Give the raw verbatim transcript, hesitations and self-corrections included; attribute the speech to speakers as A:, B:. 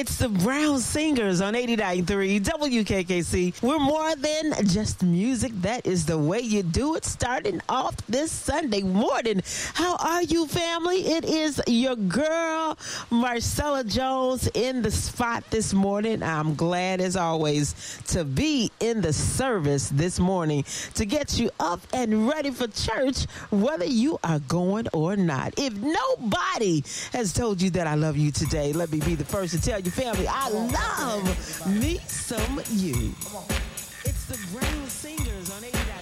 A: It's the Brown Singers on eighty-nine point three W K K C. We're more than just music. That is the way you do it. Starting off this Sunday morning. How are you, family? It is your girl, Marcella Jones, in the spot this morning. I'm glad, as always, to be in the service this morning to get you up and ready for church, whether you are going or not. If nobody has told you that I love you today, let me be the first to tell you, family, I love me some you. It's the Brown Singers on eighty-nine.